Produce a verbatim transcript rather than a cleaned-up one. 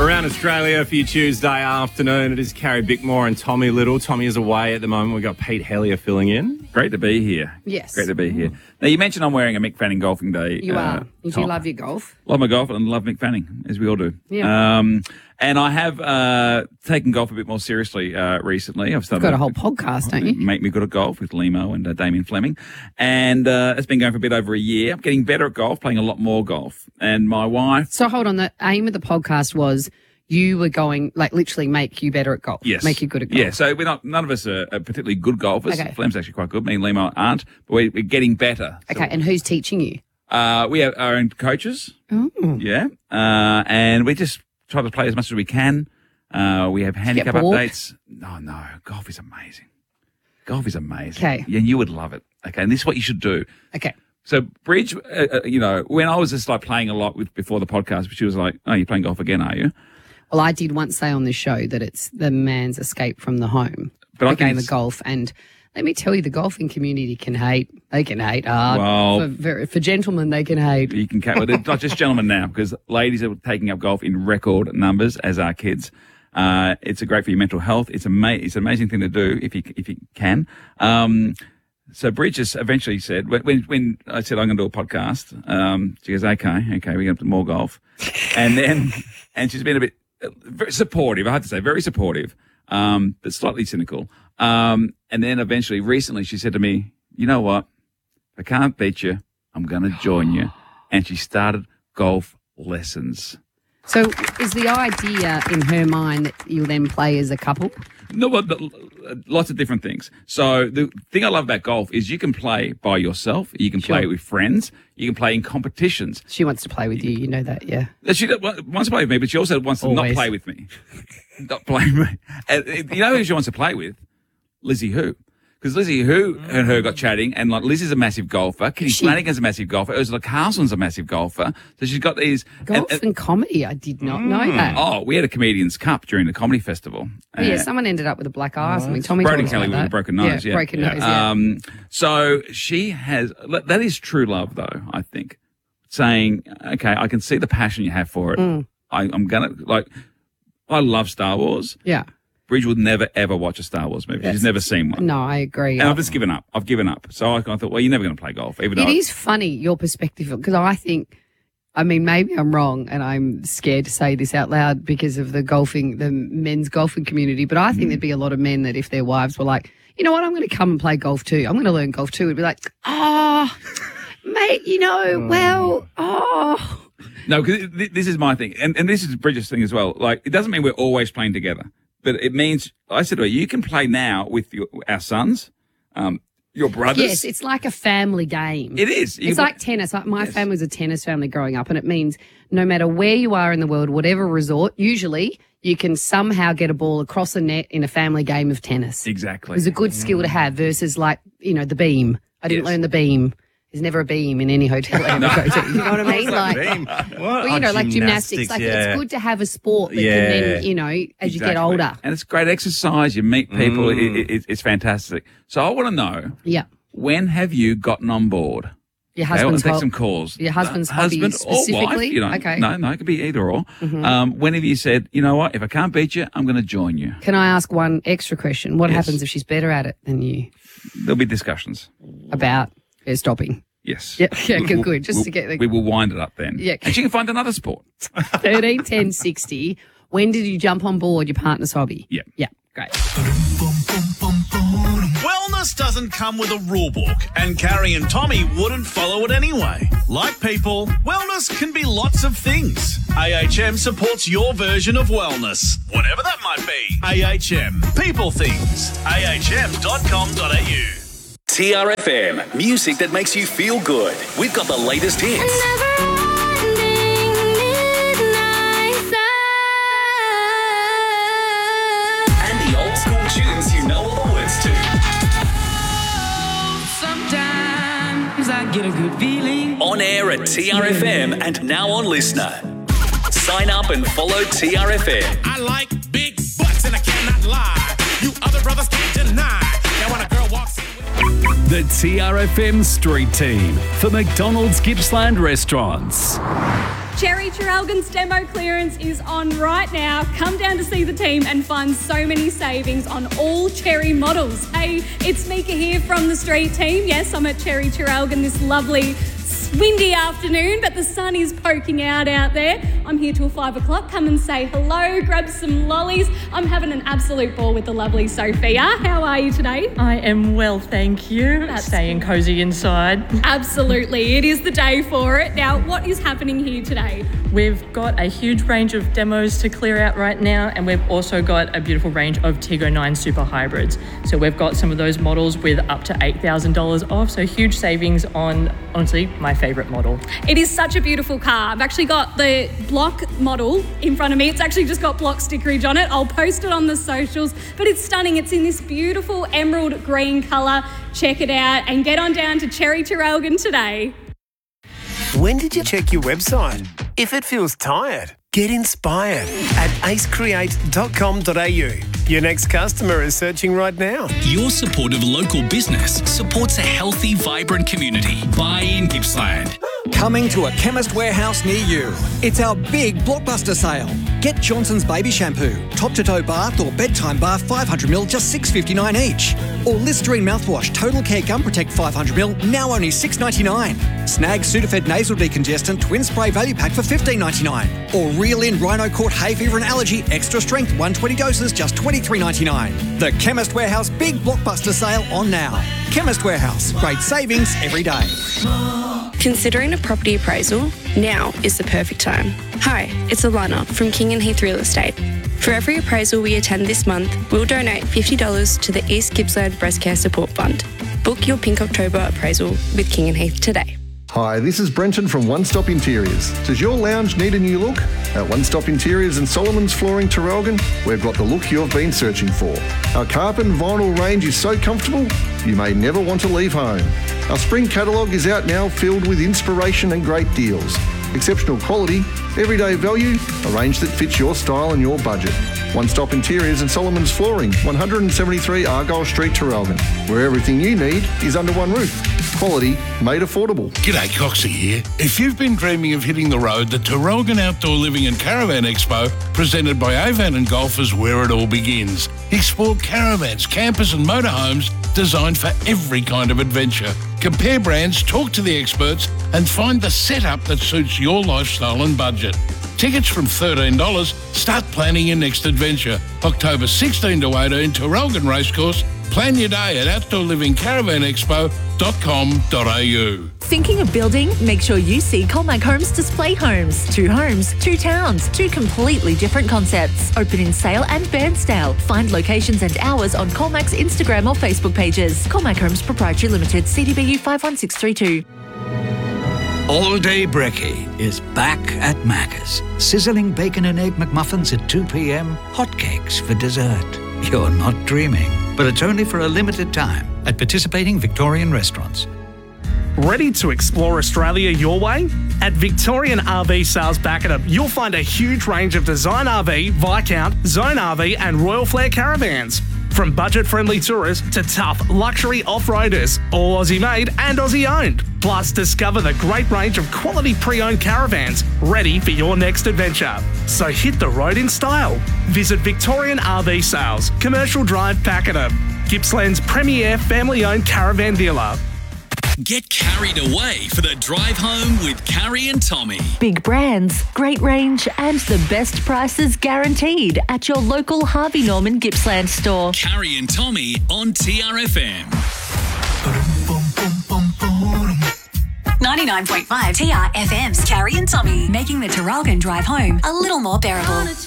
Around Australia for your Tuesday afternoon, it is Carrie Bickmore and Tommy Little. Tommy is away at the moment. We've got Pete Hellier filling in. Great to be here. Yes. Great to be here. Now, you mentioned I'm wearing a Mick Fanning golfing day. You uh, are. You do top. love your golf. Love my golf and love Mick Fanning, as we all do. Yeah. Um, and I have uh, taken golf a bit more seriously uh, recently. I've started Got a whole podcast, don't you? Make Me Good at Golf with Limo and uh, Damien Fleming. And uh, it's been going for a bit over a year. I'm getting better at golf, playing a lot more golf. And my wife... So hold on. The aim of the podcast was you were going, like, literally make you better at golf. Yes. Make you good at golf. Yeah, so we're not, none of us are, are particularly good golfers. Okay. Flem's actually quite good. Me and Limo aren't. But we're, we're getting better. So, Okay, and who's teaching you? uh, we have our own coaches. Oh. Yeah. Uh, and we just try to play as much as we can. Uh, we have handicap bored? updates. No, no. Golf is amazing. Golf is amazing. Okay. Yeah, you would love it. Okay, and this is what you should do. Okay. So Bridge, uh, uh, you know, when I was just like playing a lot with before the podcast, she was like, "Oh, you're playing golf again, are you?" Well, I did once say on this show that it's the man's escape from the home, But I the think game of it's- golf. And let me tell you, the golfing community can hate. They can hate hard. Well- for, very, for gentlemen, they can hate. You can catch. Well, they're not just gentlemen now, because ladies are taking up golf in record numbers, as are kids. Uh, it's a great for your mental health. It's ama- It's an amazing thing to do if you if you can. Um, so Bridges eventually said when when, when I said I'm going to do a podcast, um, she goes, "Okay, okay, we're going to do more golf," and then and she's been a bit uh, very supportive. I have to say, very supportive, um, but slightly cynical. Um, and then eventually, recently, she said to me, "You know what? If I can't beat you, I'm going to join you." And she started golf lessons. So is the idea in her mind that you'll then play as a couple? No, but the, lots of different things. So the thing I love about golf is you can play by yourself, you can Sure. play with friends, you can play in competitions. She wants to play with you. You know that, yeah. She wants to play with me, but she also wants to not Always. play with me. Not play with me. And, uh, you know who she wants to play with? Lizzie Who. Because Lizzie Who and her got chatting, and like Lizzie's a massive golfer, Kitty She- Flanagan's a massive golfer, Ursula Carlson's a massive golfer. So she's got these. Golf and- and, comedy, I did not know that. Oh, we had a comedians' cup during the comedy festival. Oh, yeah, Uh, someone ended up with a black eye or something. Tommy Brody told us Kelly about with a that. broken nose, yeah. broken nose, yeah. Um, so she has, that is true love though, I think. Saying, okay, I can see the passion you have for it. Mm. I, I'm going to, like, I love Star Wars. yeah. Bridge would never, ever watch a Star Wars movie. She's never seen one. No, I agree. And I've just given up. I've given up. So I, I thought, well, you're never going to play golf. Even It though is funny, your perspective, because I think, I mean, maybe I'm wrong and I'm scared to say this out loud because of the golfing, the men's golfing community, but I think there'd be a lot of men that if their wives were like, you know what, I'm going to come and play golf too. I'm going to learn golf too. It'd be like, oh, mate, you know, well, oh. No, because this is my thing, and, and this is Bridget's thing as well. Like, it doesn't mean we're always playing together, but it means, I said to her, you can play now with your, our sons, um, your brothers. Yes, it's like a family game. It is. You It's can- like tennis. Like my Yes. family was a tennis family growing up, and it means no matter where you are in the world, whatever resort, usually you can somehow get a ball across a net in a family game of tennis. Exactly. It's a good skill to have versus like, you know, the beam. I didn't Yes. learn the beam. There's never a beam in any hotel I ever go to. You know what I mean? Like, Beam. What? well, you Oh, know, like gymnastics. Like yeah. it's good to have a sport that Yeah. can then, you know, as you Exactly. get older. And it's great exercise. You meet people. Mm. It, it, it's fantastic. So I want to know, Yeah. when have you gotten on board? Your Okay, I want husband's to take hol- some calls. Your husband's Uh, hobby husband or wife, specifically? you know. Okay. No, no, it could be either or. Um, when have you said, you know what, if I can't beat you, I'm going to join you? Can I ask one extra question? What Yes. happens if she's better at it than you There'll be discussions. about her stopping? Yes. Yeah, yeah, good, good. Just We'll- to get the we will wind it up then. Yeah. And she can find another sport. thirteen, ten, sixty. When did you jump on board your partner's hobby? Yeah. Yeah, great. Wellness doesn't come with a rule book, and Carrie and Tommy wouldn't follow it anyway. Like people, wellness can be lots of things. A H M supports your version of wellness, whatever that might be. A H M, people things. A H M dot com dot a u. T R F M, music that makes you feel good. We've got the latest hits. And the old school tunes you know all the words to. Sometimes I get a good feeling. On air at T R F M and now on Listener. Sign up and follow T R F M. I like big butts and I cannot lie. You other brothers can't deny. Now when a girl walks in with The T R F M Street Team for McDonald's Gippsland Restaurants. Cherry Traralgon's demo clearance is on right now. Come down to see the team and find so many savings on all Cherry models. Hey, it's Mika here from the Street Team. Yes, I'm at Cherry Traralgon this lovely windy afternoon, but the sun is poking out out there. I'm here till five o'clock. Come and say hello, grab some lollies. I'm having an absolute ball with the lovely Sophia. How are you today? I am well, thank you. That's Staying cosy inside. Absolutely. It is the day for it. Now, what is happening here today? We've got a huge range of demos to clear out right now, and we've also got a beautiful range of Tiggo nine Super Hybrids. So we've got some of those models with up to eight thousand dollars off, so huge savings on, honestly, my favourite model. It is such a beautiful car. I've actually got the block model in front of me. It's actually just got block stickerage on it. I'll post it on the socials, but it's stunning. It's in this beautiful emerald green colour. Check it out and get on down to Cherry Traralgon today. When did you check your website? If it feels tired, get inspired at ace create dot com dot a u. Your next customer is searching right now. Your support of local business supports a healthy, vibrant community. Buy in Gippsland. Coming to a Chemist Warehouse near you. It's our big blockbuster sale. Get Johnson's Baby Shampoo, top-to-toe bath or bedtime bath five hundred milliliters, just six dollars fifty-nine each. Or Listerine mouthwash, Total Care Gum Protect five hundred milliliters, now only six dollars ninety-nine. Snag Sudafed Nasal Decongestant Twin Spray Value Pack for fifteen dollars ninety-nine. Or Reel In Rhino Court Hay Fever and Allergy Extra Strength one hundred twenty doses, just twenty-three dollars ninety-nine. The Chemist Warehouse Big Blockbuster Sale on now. Chemist Warehouse, great savings every day. Considering a property appraisal? Now is the perfect time. Hi, it's Alana from King and Heath Real Estate. For every appraisal we attend this month, we'll donate fifty dollars to the East Gippsland Breast Care Support Fund. Book your Pink October appraisal with King and Heath today. Hi, this is Brenton from One Stop Interiors. Does your lounge need a new look? At One Stop Interiors and Solomon's Flooring Traralgon, we've got the look you've been searching for. Our carpet and vinyl range is so comfortable, you may never want to leave home. Our spring catalogue is out now, filled with inspiration and great deals. Exceptional quality, everyday value, a range that fits your style and your budget. One Stop Interiors and Solomon's Flooring, one seventy-three Argyle Street, Traralgon, where everything you need is under one roof. Quality made affordable. G'day, Coxie here. If you've been dreaming of hitting the road, the Traralgon Outdoor Living and Caravan Expo, presented by Avan and Golf, is where it all begins. Explore caravans, campers and motorhomes designed for every kind of adventure. Compare brands, talk to the experts and find the setup that suits your lifestyle and budget. Tickets from thirteen dollars. Start planning your next adventure. October sixteenth to eighteenth, Traralgon Racecourse. Plan your day at outdoor living caravan expo dot com dot a u. Thinking of building? Make sure you see Colmac Homes Display Homes. Two homes, two towns, two completely different concepts. Open in Sale and Bairnsdale. Find locations and hours on Colmac's Instagram or Facebook pages. Colmac Homes Proprietary Limited, C D B U five one six three two. All Day Brekkie is back at Macca's. Sizzling bacon and egg McMuffins at two p.m. Hotcakes for dessert. You're not dreaming, but it's only for a limited time at participating Victorian restaurants. Ready to explore Australia your way? At Victorian R V Sales Pakenham, you'll find a huge range of Design R V, Viscount, Zone R V and Royal Flair caravans. From budget-friendly tourists to tough luxury off-roaders, all Aussie-made and Aussie-owned. Plus, discover the great range of quality pre-owned caravans ready for your next adventure. So hit the road in style. Visit Victorian R V Sales, Commercial Drive, Pakenham, Gippsland's premier family-owned caravan dealer. Get carried away for the drive home with Carrie and Tommy. Big brands, great range, and the best prices guaranteed at your local Harvey Norman Gippsland store. Carrie and Tommy on T R F M. ninety-nine point five T R F M's Carrie and Tommy, making the Traralgon drive home a little more bearable.